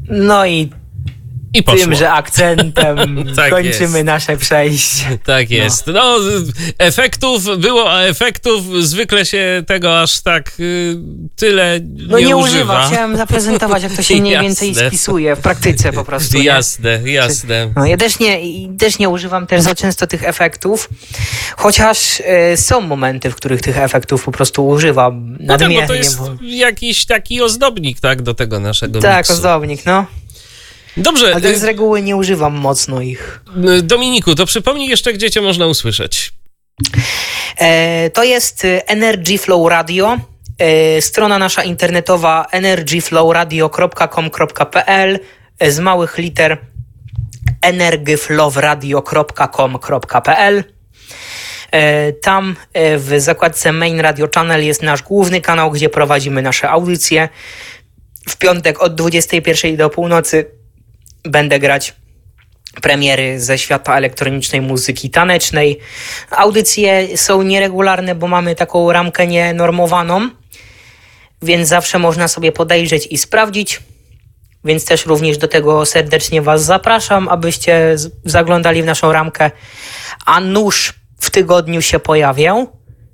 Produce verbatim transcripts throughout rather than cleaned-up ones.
No i I tymże akcentem tak kończymy jest. nasze przejście. Tak jest. No. no, efektów było, a efektów zwykle się tego aż tak y, tyle no nie, nie używa. używa. Chciałem zaprezentować, jak to się mniej więcej Jasne. spisuje w praktyce po prostu. Nie? Jasne, jasne. No, ja też nie, też nie używam też za często tych efektów, chociaż y, są momenty, w których tych efektów po prostu używam No tak, nadmiernie. bo to jest bo... jakiś taki ozdobnik, tak, do tego naszego Tak, miksu. ozdobnik, no. Dobrze. Ale tak z reguły nie używam mocno ich. Dominiku, to przypomnij jeszcze, gdzie cię można usłyszeć. E, to jest Energy Flow Radio. E, strona nasza internetowa energy flow radio kropka com kropka p l e, z małych liter energyflowradio kropka com kropka p l. E, tam e, w zakładce Main Radio Channel jest nasz główny kanał, gdzie prowadzimy nasze audycje. W piątek od dwudziestej pierwszej do północy będę grać premiery ze świata elektronicznej muzyki tanecznej. Audycje są nieregularne, bo mamy taką ramkę nienormowaną, więc zawsze można sobie podejrzeć i sprawdzić. Więc też również do tego serdecznie Was zapraszam, abyście z- zaglądali w naszą ramkę. A nuż w tygodniu się pojawię.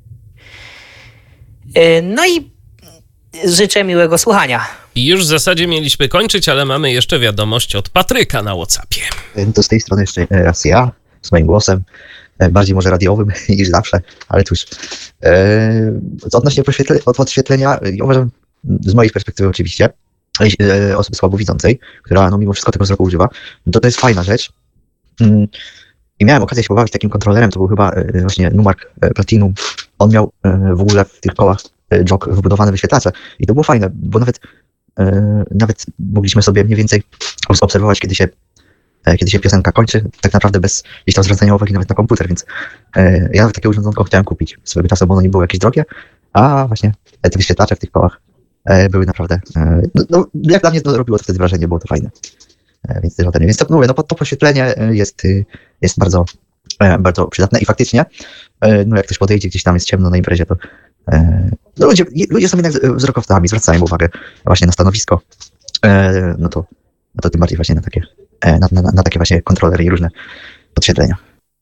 Yy, No i życzę miłego słuchania. I już w zasadzie mieliśmy kończyć, ale mamy jeszcze wiadomość od Patryka na WhatsAppie. To z tej strony jeszcze raz ja, z moim głosem, bardziej może radiowym niż zawsze, ale cóż. E, odnośnie podświetle, od podświetlenia, ja uważam, z mojej perspektywy oczywiście, e, osoby słabowidzącej, która no, mimo wszystko tego wzroku używa, to to jest fajna rzecz. Mm. I miałem okazję się pobawić takim kontrolerem, to był chyba e, właśnie Numark e, Platinum. On miał e, w ogóle w tych kołach e, jog wbudowane wyświetlacze i to było fajne, bo nawet e, nawet mogliśmy sobie mniej więcej obserwować, kiedy się kiedy się piosenka kończy, tak naprawdę bez gdzieś tam zwracania uwagi nawet na komputer, więc e, ja takie urządzonko chciałem kupić swego czasu, bo one nie były jakieś drogie, a właśnie te wyświetlacze w tych kołach e, były naprawdę, e, no, no, jak dla mnie to robiło to wtedy wrażenie, było to fajne, e, więc też o tym, więc to mówię, no to poświetlenie jest, jest bardzo, e, bardzo przydatne i faktycznie, e, no jak ktoś podejdzie, gdzieś tam jest ciemno na imprezie, to e, no ludzie, ludzie są jednak wzrokowcami, zwracają uwagę właśnie na stanowisko, e, no to no to tym bardziej właśnie na takie, na, na, na takie właśnie kontrolery i różne podświetlenia.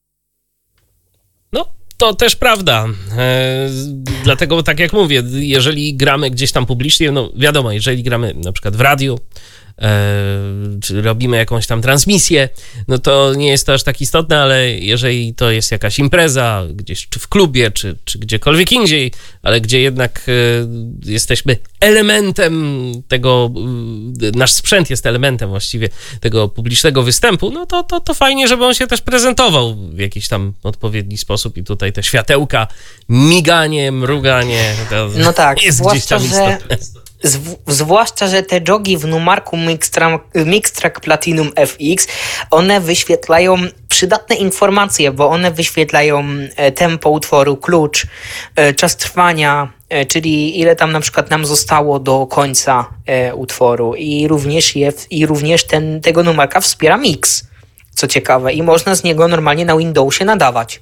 No, to też prawda. E, dlatego, tak jak mówię, jeżeli gramy gdzieś tam publicznie, no wiadomo, jeżeli gramy na przykład w radiu, e, czy robimy jakąś tam transmisję, no to nie jest to aż tak istotne, ale jeżeli to jest jakaś impreza gdzieś, czy w klubie, czy, czy gdziekolwiek indziej, ale gdzie jednak e, jesteśmy elementem tego, e, nasz sprzęt jest elementem właściwie tego publicznego występu, no to, to, to fajnie, żeby on się też prezentował w jakiś tam odpowiedni sposób i tutaj te światełka, miganie, mruganie, to no tak, jest gdzieś tam istotne. Zw- zwłaszcza, że te jogi w Numarku Mixtra- Mixtrack Platinum F X, one wyświetlają przydatne informacje, bo one wyświetlają e, tempo utworu, klucz, e, czas trwania, e, czyli ile tam na przykład nam zostało do końca e, utworu i również, je, i również ten, tego Numarka wspiera mix, co ciekawe, i można z niego normalnie na Windowsie nadawać.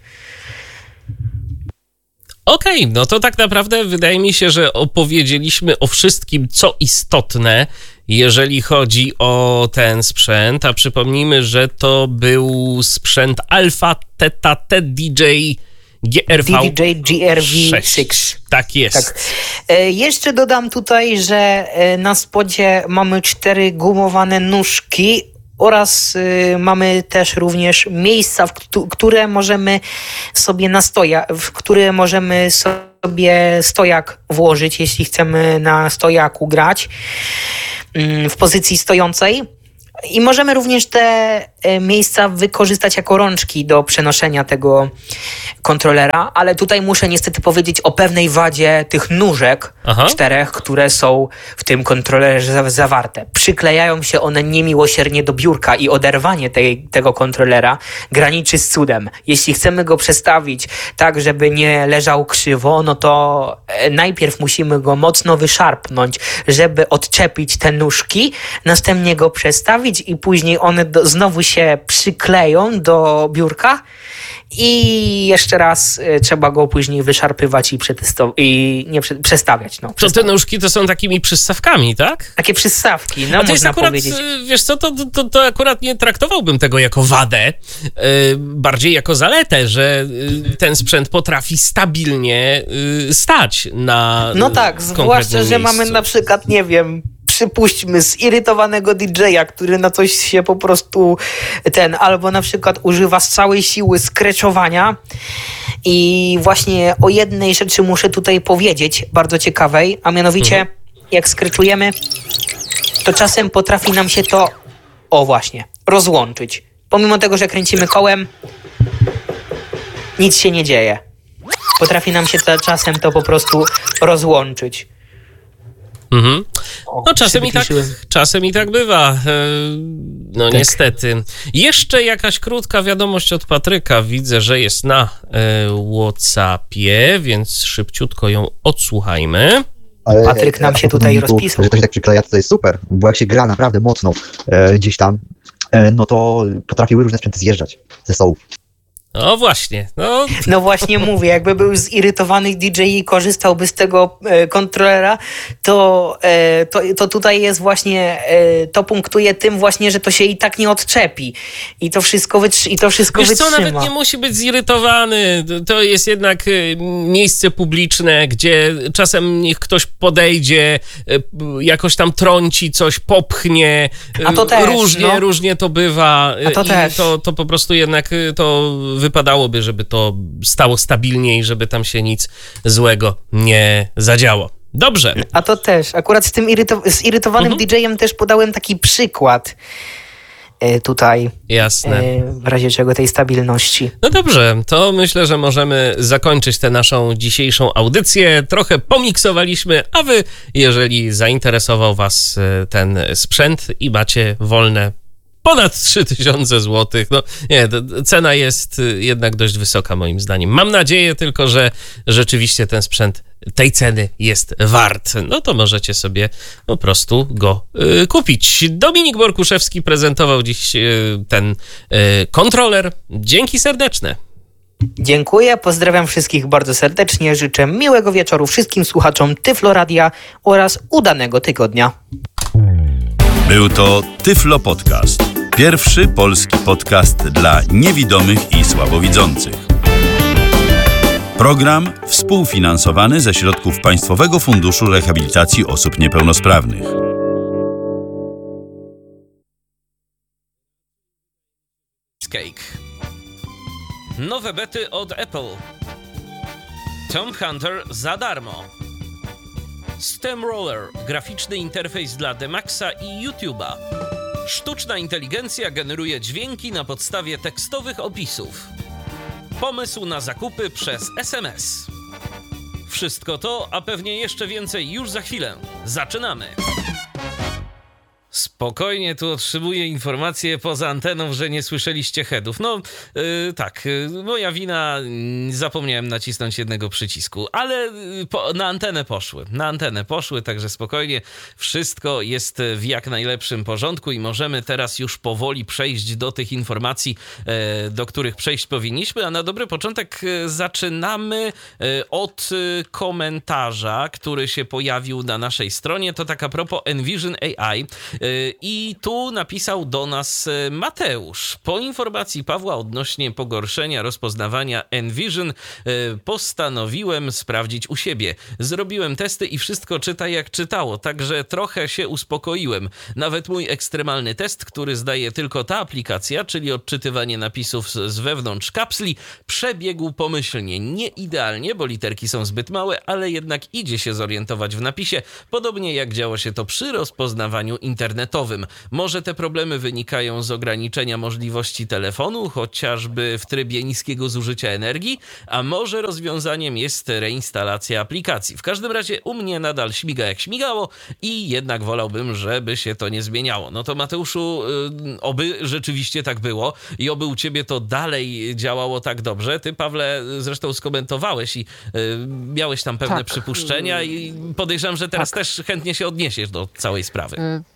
Okej, okay, no to tak naprawdę wydaje mi się, że opowiedzieliśmy o wszystkim, co istotne, jeżeli chodzi o ten sprzęt, a przypomnijmy, że to był sprzęt Alpha Theta T D J G R V D D J G R V sześć. Tak jest. Tak. E, jeszcze dodam tutaj, że e, na spodzie mamy cztery gumowane nóżki oraz y, mamy też również miejsca, w któ- które możemy sobie na stoja, w które możemy sobie stojak włożyć, jeśli chcemy na stojaku grać y, w pozycji stojącej. I możemy również te y, miejsca wykorzystać jako rączki do przenoszenia tego kontrolera, ale tutaj muszę niestety powiedzieć o pewnej wadzie tych nóżek, Aha. czterech, które są w tym kontrolerze zawarte. Przyklejają się one niemiłosiernie do biurka i oderwanie tej, tego kontrolera graniczy z cudem. Jeśli chcemy go przestawić tak, żeby nie leżał krzywo, no to najpierw musimy go mocno wyszarpnąć, żeby odczepić te nóżki, następnie go przestawić i później one do, znowu się przykleją do biurka i jeszcze raz y, trzeba go później wyszarpywać i, przetestow- i nie prze- przestawiać. No, To te nóżki to są takimi przystawkami, tak? Takie przystawki, no A to jest można akurat, powiedzieć. y, wiesz co, to, to, to akurat nie traktowałbym tego jako wadę, y, bardziej jako zaletę, że y, ten sprzęt potrafi stabilnie y, stać na No y, tak, zwłaszcza, że mamy na przykład, nie wiem, przypuśćmy zirytowanego didżeja, który na coś się po prostu ten, albo na przykład używa z całej siły skreczowania. I właśnie o jednej rzeczy muszę tutaj powiedzieć, bardzo ciekawej, a mianowicie mhm. jak skreczujemy, to czasem potrafi nam się to, o właśnie, rozłączyć. Pomimo tego, że kręcimy kołem, nic się nie dzieje. Potrafi nam się to, czasem to po prostu rozłączyć. Mhm. O, No czasem i, tak, czasem i tak bywa. E, No tak. Niestety. Jeszcze jakaś krótka wiadomość od Patryka. Widzę, że jest na e, WhatsAppie, więc szybciutko ją odsłuchajmy. Ale Patryk nam się tutaj rozpisał. Że to się tak przykleja, to jest super, bo jak się gra naprawdę mocno e, gdzieś tam, e, no to potrafiły różne sprzęty zjeżdżać ze stołów. No właśnie. No. no właśnie mówię, jakby był zirytowany D J i korzystałby z tego e, kontrolera, to, e, to, to tutaj jest właśnie, e, to punktuje tym właśnie, że to się i tak nie odczepi. I to wszystko, wytrzy- i to wszystko Wiesz wytrzyma. co, nawet nie musi być zirytowany. To jest jednak miejsce publiczne, gdzie czasem niech ktoś podejdzie, jakoś tam trąci coś, popchnie. A to też, różnie, no. różnie to bywa. A to I też. To, to po prostu jednak to wypadałoby, żeby to stało stabilnie i żeby tam się nic złego nie zadziało. Dobrze. A to też. Akurat z tym iryto- zirytowanym mhm. D J-em też podałem taki przykład e, tutaj. Jasne. E, w razie czego tej stabilności. No dobrze, to myślę, że możemy zakończyć tę naszą dzisiejszą audycję. Trochę pomiksowaliśmy, a wy, jeżeli zainteresował was ten sprzęt i macie wolne ponad trzy tysiące złotych. No nie, cena jest jednak dość wysoka moim zdaniem. Mam nadzieję tylko, że rzeczywiście ten sprzęt tej ceny jest wart. No to możecie sobie po prostu go y, kupić. Dominik Borkuszewski prezentował dziś y, ten y, kontroler. Dzięki serdeczne. Dziękuję, pozdrawiam wszystkich bardzo serdecznie. Życzę miłego wieczoru wszystkim słuchaczom Tyflo Radia oraz udanego tygodnia. Był to Tyflo Podcast. Pierwszy polski podcast dla niewidomych i słabowidzących. Program współfinansowany ze środków Państwowego Funduszu Rehabilitacji Osób Niepełnosprawnych. Cake. Nowe bety od Apple. Tomb Hunter za darmo. StemRoller, graficzny interfejs dla Demaxa i YouTube'a. Sztuczna inteligencja generuje dźwięki na podstawie tekstowych opisów. Pomysł na zakupy przez S M S. Wszystko to, a pewnie jeszcze więcej już za chwilę. Zaczynamy! Spokojnie, tu otrzymuję informację poza anteną, że nie słyszeliście headów. No yy, tak, yy, moja wina, yy, zapomniałem nacisnąć jednego przycisku, ale yy, po, na antenę poszły, na antenę poszły, także spokojnie, wszystko jest w jak najlepszym porządku i możemy teraz już powoli przejść do tych informacji, yy, do których przejść powinniśmy, a na dobry początek yy, zaczynamy yy, od yy, komentarza, który się pojawił na naszej stronie, to tak a propos Envision A I. I tu napisał do nas Mateusz. Po informacji Pawła odnośnie pogorszenia rozpoznawania Envision postanowiłem sprawdzić u siebie. Zrobiłem testy i wszystko czyta jak czytało, także trochę się uspokoiłem. Nawet mój ekstremalny test, który zdaje tylko ta aplikacja, czyli odczytywanie napisów z wewnątrz kapsli, przebiegł pomyślnie. Nie idealnie, bo literki są zbyt małe, ale jednak idzie się zorientować w napisie, podobnie jak działo się to przy rozpoznawaniu internetowym. Może te problemy wynikają z ograniczenia możliwości telefonu, chociażby w trybie niskiego zużycia energii, a może rozwiązaniem jest reinstalacja aplikacji. W każdym razie u mnie nadal śmiga jak śmigało i jednak wolałbym, żeby się to nie zmieniało. No to Mateuszu, yy, oby rzeczywiście tak było i oby u ciebie to dalej działało tak dobrze. Ty, Pawle, zresztą skomentowałeś i yy, miałeś tam pewne tak. przypuszczenia i podejrzewam, że teraz tak. też chętnie się odniesiesz do całej sprawy. Yy, znaczy no tak,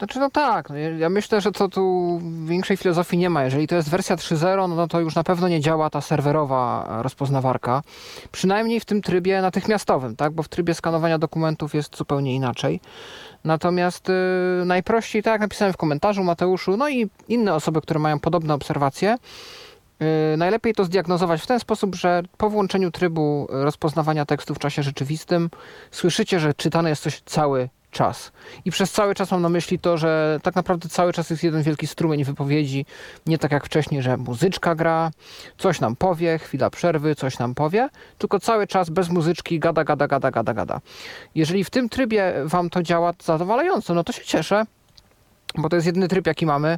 tak, no ja myślę, że to tu większej filozofii nie ma. Jeżeli to jest wersja trzy zero, no to już na pewno nie działa ta serwerowa rozpoznawarka. Przynajmniej w tym trybie natychmiastowym, tak? Bo w trybie skanowania dokumentów jest zupełnie inaczej. Natomiast yy, najprościej, tak jak napisałem w komentarzu Mateuszu, no i inne osoby, które mają podobne obserwacje, yy, najlepiej to zdiagnozować w ten sposób, że po włączeniu trybu rozpoznawania tekstu w czasie rzeczywistym słyszycie, że czytane jest coś cały czas. I przez cały czas mam na myśli to, że tak naprawdę cały czas jest jeden wielki strumień wypowiedzi, nie tak jak wcześniej, że muzyczka gra, coś nam powie, chwila przerwy, coś nam powie, tylko cały czas bez muzyczki gada, gada, gada, gada, gada. Jeżeli w tym trybie wam to działa zadowalająco, no to się cieszę, bo to jest jedyny tryb, jaki mamy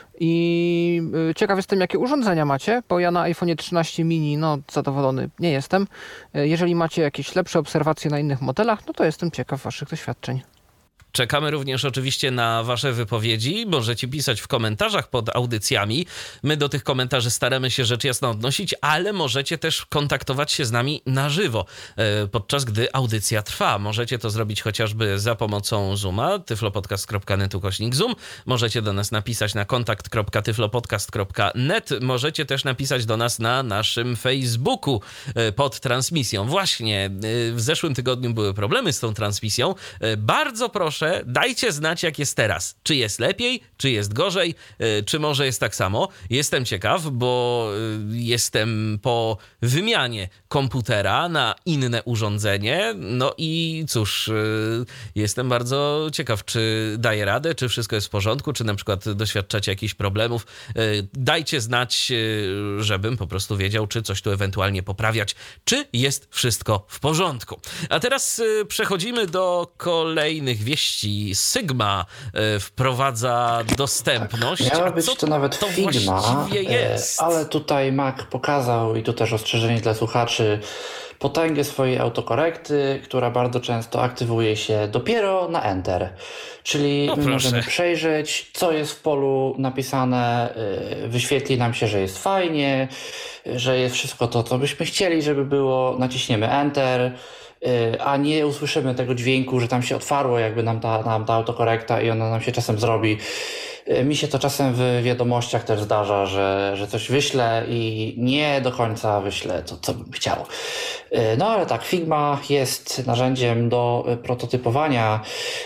i ciekaw jestem, jakie urządzenia macie, bo ja na iPhone trzynaście mini, no zadowolony nie jestem. Jeżeli macie jakieś lepsze obserwacje na innych modelach, no to jestem ciekaw waszych doświadczeń. Czekamy również oczywiście na wasze wypowiedzi. Możecie pisać w komentarzach pod audycjami. My do tych komentarzy staramy się rzecz jasna odnosić, ale możecie też kontaktować się z nami na żywo, podczas gdy audycja trwa. Możecie to zrobić chociażby za pomocą Zooma, tyflopodcast kropka net ukośnik Zoom. Możecie do nas napisać na kontakt kropka tyflopodcast kropka net. Możecie też napisać do nas na naszym Facebooku pod transmisją. Właśnie, w zeszłym tygodniu były problemy z tą transmisją. Bardzo proszę, dajcie znać, jak jest teraz. Czy jest lepiej, czy jest gorzej, czy może jest tak samo. Jestem ciekaw, bo jestem po wymianie komputera na inne urządzenie. No i cóż, jestem bardzo ciekaw, czy daję radę, czy wszystko jest w porządku, czy na przykład doświadczacie jakichś problemów. Dajcie znać, żebym po prostu wiedział, czy coś tu ewentualnie poprawiać, czy jest wszystko w porządku. A teraz przechodzimy do kolejnych wieści. Sigma y, wprowadza dostępność. Miała być Co to nawet to Figma, właściwie jest? ale tutaj Mac pokazał, i tu też ostrzeżenie dla słuchaczy, potęgę swojej autokorekty, która bardzo często aktywuje się dopiero na Enter. Czyli No my proszę. możemy przejrzeć, co jest w polu napisane, wyświetli nam się, że jest fajnie, że jest wszystko to, co byśmy chcieli, żeby było, naciśniemy Enter, a nie usłyszymy tego dźwięku, że tam się otwarło jakby nam ta, nam ta autokorekta i ona nam się czasem zrobi. Mi się to czasem w wiadomościach też zdarza, że, że coś wyślę i nie do końca wyślę to, co bym chciał. No ale tak, Figma jest narzędziem do prototypowania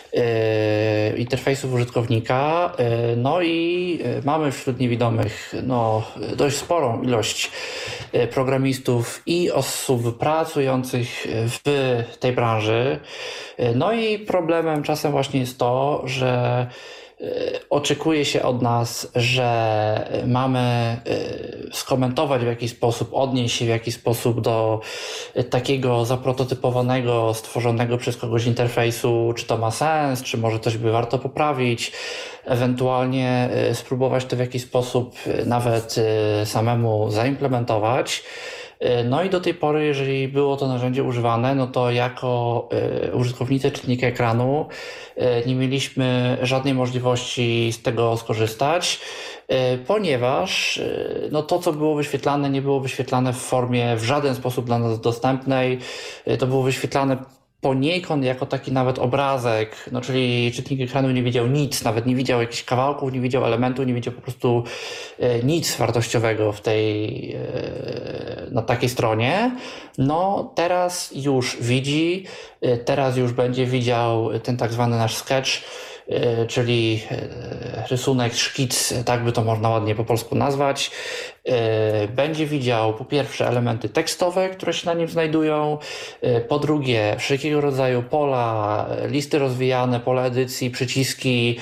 e, interfejsów użytkownika, e, no i mamy wśród niewidomych no, dość sporą ilość programistów i osób pracujących w tej branży. No i problemem czasem właśnie jest to, że oczekuje się od nas, że mamy skomentować w jakiś sposób, odnieść się w jakiś sposób do takiego zaprototypowanego, stworzonego przez kogoś interfejsu, czy to ma sens, czy może coś by warto poprawić, ewentualnie spróbować to w jakiś sposób nawet samemu zaimplementować. No i do tej pory, jeżeli było to narzędzie używane, no to jako y, użytkownicy czytnika ekranu y, nie mieliśmy żadnej możliwości z tego skorzystać, y, ponieważ y, no to, co było wyświetlane, nie było wyświetlane w formie w żaden sposób dla nas dostępnej. Y, to było wyświetlane poniekąd jako taki nawet obrazek, no czyli czytnik ekranu nie widział nic, nawet nie widział jakichś kawałków, nie widział elementu, nie widział po prostu e, nic wartościowego w tej, e, na takiej stronie. No teraz już widzi, e, teraz już będzie widział ten tak zwany nasz sketch, e, czyli e, rysunek, szkic, tak by to można ładnie po polsku nazwać. E, będzie widział po pierwsze elementy tekstowe, które się na nim znajdują, e, po drugie wszelkiego rodzaju pola, listy rozwijane, pola edycji, przyciski.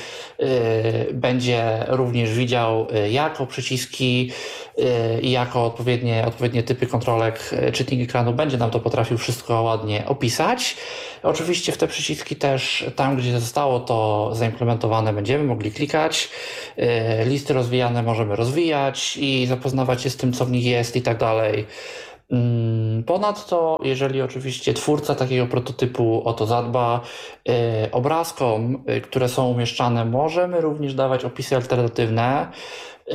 Będzie również widział jako przyciski i jako odpowiednie, odpowiednie typy kontrolek czytnik ekranu będzie nam to potrafił wszystko ładnie opisać. Oczywiście w te przyciski też tam, gdzie zostało to zaimplementowane, będziemy mogli klikać. Listy rozwijane możemy rozwijać i zapoznawać się z tym, co w nich jest i tak dalej. Ponadto, jeżeli oczywiście twórca takiego prototypu o to zadba, e, obrazkom, e, które są umieszczane, możemy również dawać opisy alternatywne, e,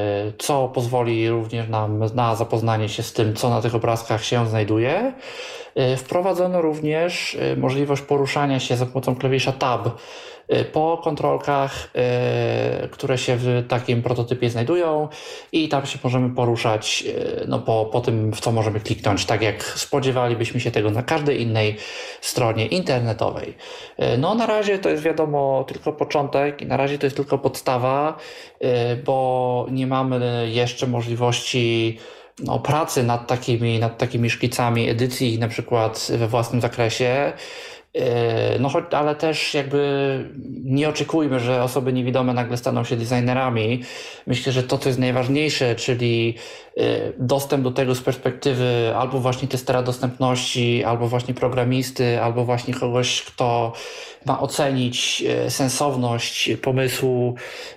co pozwoli również nam na zapoznanie się z tym, co na tych obrazkach się znajduje. Wprowadzono również możliwość poruszania się za pomocą klawisza Tab po kontrolkach, które się w takim prototypie znajdują i tam się możemy poruszać no, po, po tym, w co możemy kliknąć, tak jak spodziewalibyśmy się tego na każdej innej stronie internetowej. No na razie to jest wiadomo tylko początek i na razie to jest tylko podstawa, bo nie mamy jeszcze możliwości no, pracy nad takimi, nad takimi szkicami, edycji na przykład we własnym zakresie. No, ale też jakby nie oczekujmy, że osoby niewidome nagle staną się designerami. Myślę, że to, co jest najważniejsze, czyli dostęp do tego z perspektywy albo właśnie testera dostępności, albo właśnie programisty, albo właśnie kogoś, kto ma ocenić sensowność pomysłu,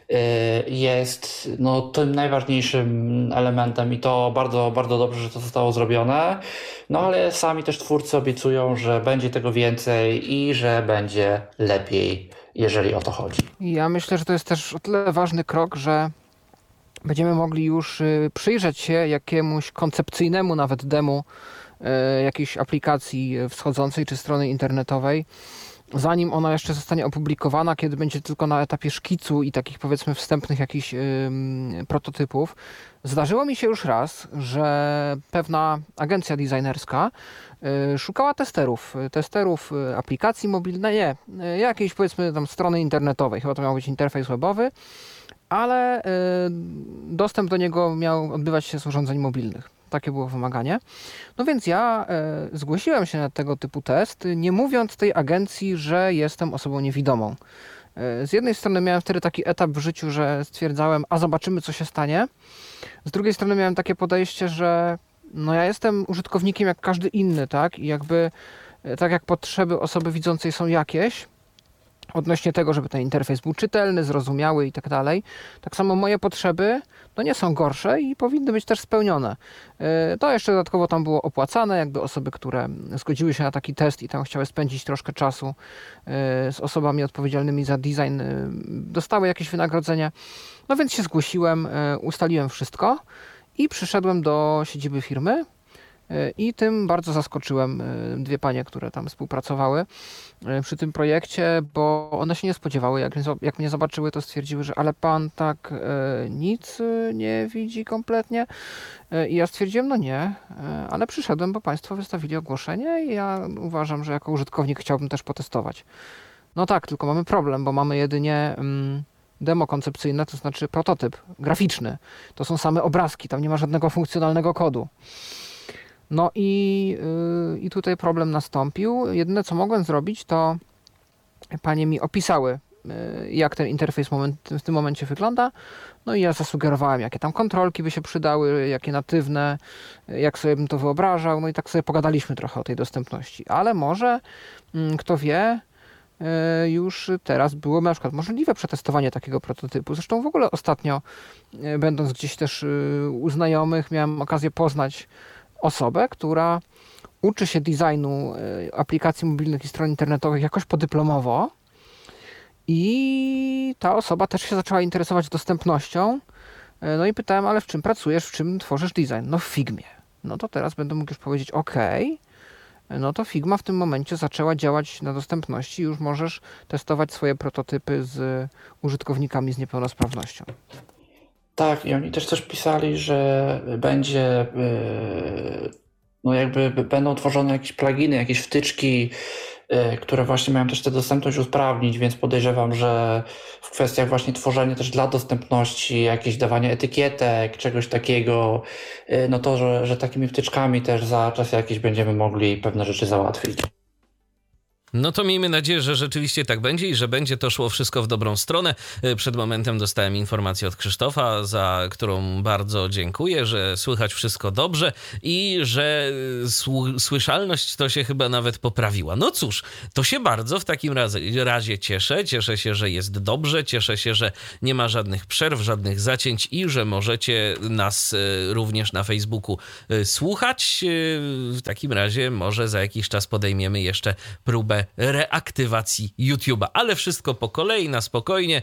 jest no, tym najważniejszym elementem i to bardzo, bardzo dobrze, że to zostało zrobione. No ale sami też twórcy obiecują, że będzie tego więcej i że będzie lepiej, jeżeli o to chodzi. Ja myślę, że to jest też o tyle ważny krok, że będziemy mogli już przyjrzeć się jakiemuś koncepcyjnemu nawet demu jakiejś aplikacji wschodzącej czy strony internetowej, zanim ona jeszcze zostanie opublikowana, kiedy będzie tylko na etapie szkicu i takich powiedzmy wstępnych jakichś yy, prototypów. Zdarzyło mi się już raz, że pewna agencja designerska yy, szukała testerów, testerów aplikacji mobilnej, nie, yy, jakiejś powiedzmy tam strony internetowej, chyba to miał być interfejs webowy, ale yy, dostęp do niego miał odbywać się z urządzeń mobilnych. Takie było wymaganie. No więc ja y, zgłosiłem się na tego typu test, nie mówiąc tej agencji, że jestem osobą niewidomą. Y, z jednej strony miałem wtedy taki etap w życiu, że stwierdzałem, a zobaczymy, co się stanie. Z drugiej strony miałem takie podejście, że no ja jestem użytkownikiem jak każdy inny, tak? I jakby y, tak jak potrzeby osoby widzącej są jakieś, odnośnie tego, żeby ten interfejs był czytelny, zrozumiały i tak dalej. Tak samo moje potrzeby no nie są gorsze i powinny być też spełnione. To jeszcze dodatkowo tam było opłacane, jakby osoby, które zgodziły się na taki test i tam chciały spędzić troszkę czasu z osobami odpowiedzialnymi za design, dostały jakieś wynagrodzenie. No więc się zgłosiłem, ustaliłem wszystko i przyszedłem do siedziby firmy. I tym bardzo zaskoczyłem dwie panie, które tam współpracowały przy tym projekcie, bo one się nie spodziewały, jak, jak mnie zobaczyły, to stwierdziły, że ale pan tak nic nie widzi kompletnie. I ja stwierdziłem, no nie, ale przyszedłem, bo państwo wystawili ogłoszenie i ja uważam, że jako użytkownik chciałbym też potestować. No tak, tylko mamy problem, bo mamy jedynie demo koncepcyjne, to znaczy prototyp graficzny. To są same obrazki, tam nie ma żadnego funkcjonalnego kodu. No i, yy, i tutaj problem nastąpił. Jedyne, co mogłem zrobić, to panie mi opisały, yy, jak ten interfejs moment, w tym momencie wygląda. No i ja zasugerowałem, jakie tam kontrolki by się przydały, jakie natywne, jak sobie bym to wyobrażał. No i tak sobie pogadaliśmy trochę o tej dostępności. Ale może, yy, kto wie, yy, już teraz było na przykład możliwe przetestowanie takiego prototypu. Zresztą w ogóle ostatnio, yy, będąc gdzieś też yy, u znajomych, miałem okazję poznać osobę, która uczy się designu aplikacji mobilnych i stron internetowych jakoś podyplomowo i ta osoba też się zaczęła interesować dostępnością. No i pytałem, ale w czym pracujesz, w czym tworzysz design? No w Figmie. No to teraz będę mógł już powiedzieć, ok, no to Figma w tym momencie zaczęła działać na dostępności, już możesz testować swoje prototypy z użytkownikami z niepełnosprawnością. Tak, i oni też też pisali, że będzie, no jakby będą tworzone jakieś pluginy, jakieś wtyczki, które właśnie mają też tę dostępność usprawnić, więc podejrzewam, że w kwestiach właśnie tworzenia też dla dostępności, jakieś dawania etykietek, czegoś takiego, no to, że, że takimi wtyczkami też za czas jakiś będziemy mogli pewne rzeczy załatwić. No to miejmy nadzieję, że rzeczywiście tak będzie i że będzie to szło wszystko w dobrą stronę. Przed momentem dostałem informację od Krzysztofa, za którą bardzo dziękuję, że słychać wszystko dobrze i że sł- słyszalność to się chyba nawet poprawiła. No cóż, to się bardzo w takim razie, razie cieszę. Cieszę się, że jest dobrze, cieszę się, że nie ma żadnych przerw, żadnych zacięć i że możecie nas również na Facebooku słuchać. W takim razie może za jakiś czas podejmiemy jeszcze próbę trochę reaktywacji YouTube'a. Ale wszystko po kolei, na spokojnie.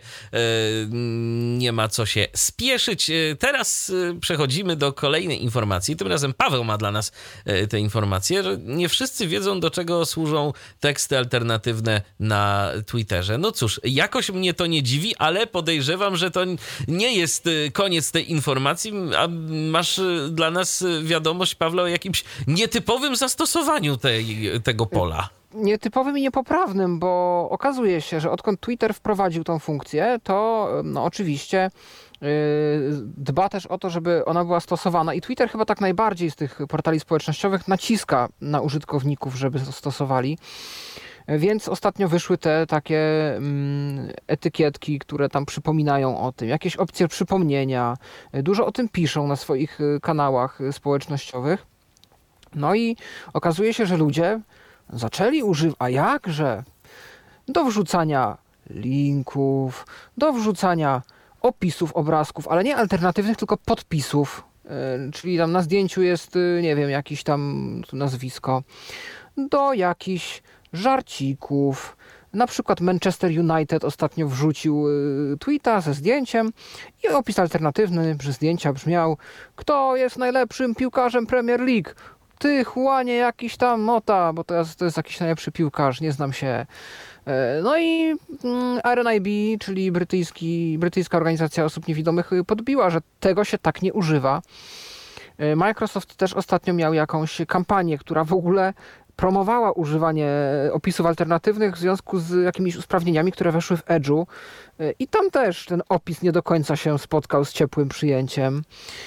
Nie ma co się spieszyć. Teraz przechodzimy do kolejnej informacji. Tym razem Paweł ma dla nas te informacje, że nie wszyscy wiedzą, do czego służą teksty alternatywne na Twitterze. No cóż, jakoś mnie to nie dziwi, ale podejrzewam, że to nie jest koniec tej informacji, a masz dla nas wiadomość, Pawle, o jakimś nietypowym zastosowaniu tej, tego pola. Nietypowym i niepoprawnym, bo okazuje się, że odkąd Twitter wprowadził tą funkcję, to no, oczywiście yy, dba też o to, żeby ona była stosowana i Twitter chyba tak najbardziej z tych portali społecznościowych naciska na użytkowników, żeby to stosowali. Więc ostatnio wyszły te takie mm, etykietki, które tam przypominają o tym, jakieś opcje przypomnienia, dużo o tym piszą na swoich kanałach społecznościowych. No i okazuje się, że ludzie zaczęli używać, a jakże, do wrzucania linków, do wrzucania opisów obrazków, ale nie alternatywnych, tylko podpisów, yy, czyli tam na zdjęciu jest, yy, nie wiem, jakiś tam nazwisko, do jakichś żarcików. Na przykład Manchester United ostatnio wrzucił y, tweeta ze zdjęciem i opis alternatywny przy zdjęcia brzmiał: kto jest najlepszym piłkarzem Premier League? Ty, Juanie, jakiś tam Mota, bo to jest, to jest jakiś najlepszy piłkarz, nie znam się. No i R N I B, czyli brytyjski, brytyjska organizacja osób niewidomych, podbiła, że tego się tak nie używa. Microsoft też ostatnio miał jakąś kampanię, która w ogóle promowała używanie opisów alternatywnych w związku z jakimiś usprawnieniami, które weszły w Edge'u. I tam też ten opis nie do końca się spotkał z ciepłym przyjęciem.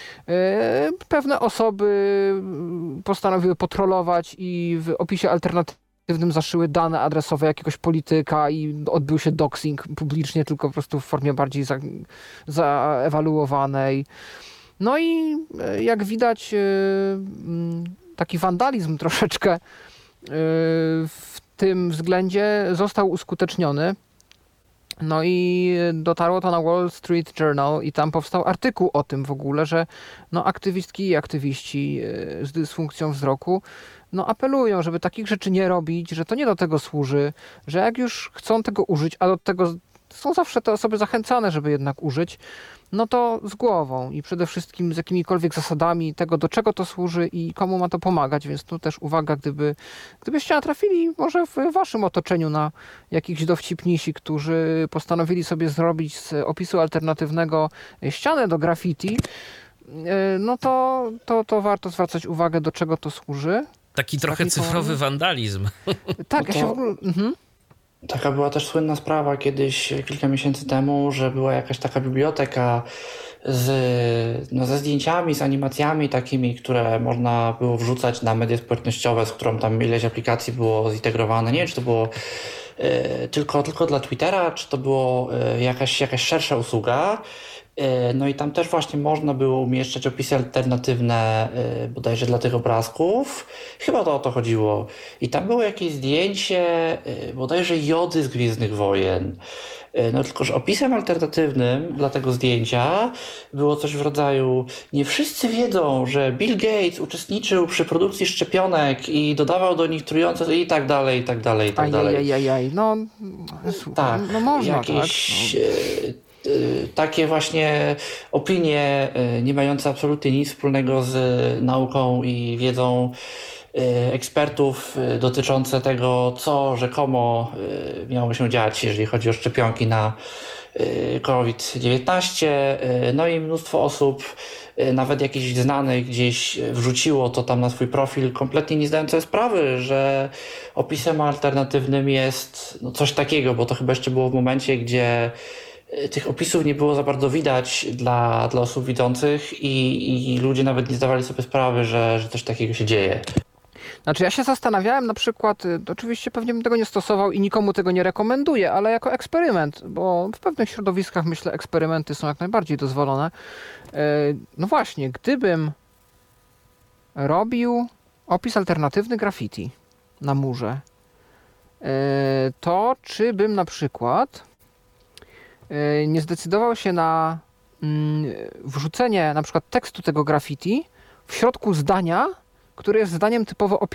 Pewne osoby postanowiły potrolować i w opisie alternatywnym zaszyły dane adresowe jakiegoś polityka i odbył się doxing publicznie, tylko po prostu w formie bardziej za, zaewaluowanej. No i jak widać, taki wandalizm troszeczkę w tym względzie został uskuteczniony. No i dotarło to na Wall Street Journal i tam powstał artykuł o tym w ogóle, że no aktywistki i aktywiści z dysfunkcją wzroku no apelują, żeby takich rzeczy nie robić, że to nie do tego służy, że jak już chcą tego użyć, a do tego są zawsze te osoby zachęcane, żeby jednak użyć, no to z głową i przede wszystkim z jakimikolwiek zasadami tego, do czego to służy i komu ma to pomagać, więc tu też uwaga, gdyby, gdybyście natrafili może w waszym otoczeniu na jakichś dowcipnisi, którzy postanowili sobie zrobić z opisu alternatywnego ścianę do graffiti, no to, to, to warto zwracać uwagę, do czego to służy. Taki trochę Taki cyfrowy to... wandalizm. Tak, no to... ja się w ogóle... Mhm. Taka była też słynna sprawa kiedyś, kilka miesięcy temu, że była jakaś taka biblioteka z, no, ze zdjęciami, z animacjami takimi, które można było wrzucać na media społecznościowe, z którą tam ileś aplikacji było zintegrowane. Nie wiem, czy to było y, tylko, tylko dla Twittera, czy to było y, jakaś, jakaś szersza usługa. No i tam też właśnie można było umieszczać opisy alternatywne bodajże dla tych obrazków. Chyba to o to chodziło. I tam było jakieś zdjęcie bodajże Jody z Gwiezdnych Wojen. No tylko, że opisem alternatywnym dla tego zdjęcia było coś w rodzaju: nie wszyscy wiedzą, że Bill Gates uczestniczył przy produkcji szczepionek i dodawał do nich trujące i tak dalej, i tak dalej, i tak dalej. Ajajajaj, no, tak, no można, jakieś, tak. No. Takie właśnie opinie nie mające absolutnie nic wspólnego z nauką i wiedzą ekspertów dotyczące tego, co rzekomo miało się dziać, jeżeli chodzi o szczepionki na kowid dziewiętnaście. No i mnóstwo osób, nawet jakichś znanych, gdzieś wrzuciło to tam na swój profil, kompletnie nie zdając sobie sprawy, że opisem alternatywnym jest no coś takiego, bo to chyba jeszcze było w momencie, gdzie tych opisów nie było za bardzo widać dla, dla osób widzących i, i ludzie nawet nie zdawali sobie sprawy, że, że coś takiego się dzieje. Znaczy ja się zastanawiałem na przykład, oczywiście pewnie bym tego nie stosował i nikomu tego nie rekomenduję, ale jako eksperyment, bo w pewnych środowiskach myślę eksperymenty są jak najbardziej dozwolone. No właśnie, gdybym robił opis alternatywny graffiti na murze, to czy bym na przykład nie zdecydował się na wrzucenie na przykład tekstu tego graffiti w środku zdania, które jest zdaniem typowo